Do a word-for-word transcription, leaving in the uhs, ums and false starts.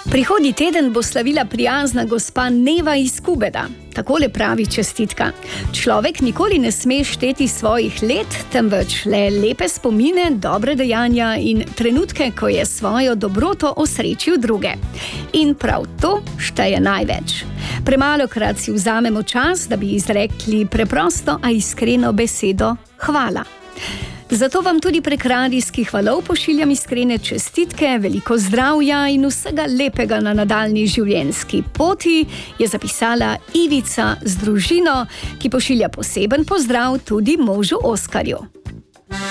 Prihodnji teden bo slavila prijazna gospa Neva iz Kubeda. Takole pravi čestitka. Človek nikoli ne sme šteti svojih let, temveč le lepe spomine, dobre dejanja in trenutke, ko je svojo dobroto osrečil druge. In prav to šteje največ. Premalokrat si vzamemo čas, da bi izrekli preprosto, a iskreno besedo hvala. Zato vam tudi prek radijskih valov pošiljam iskrene čestitke, veliko zdravja in vsega lepega na nadaljnji življenjski poti, je zapisala Ivica z družino, ki pošilja poseben pozdrav tudi možu Oskarju.